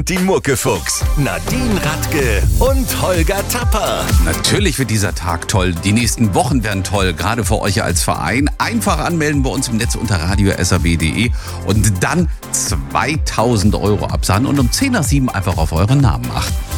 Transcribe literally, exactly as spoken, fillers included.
Die Muckefuchs, Nadine Radke und Holger Tapper. Natürlich wird dieser Tag toll. Die nächsten Wochen werden toll, gerade für euch als Verein. Einfach anmelden bei uns im Netz unter radio punkt s r b punkt d e und dann zweitausend Euro absahen und um zehn nach sieben einfach auf euren Namen achten.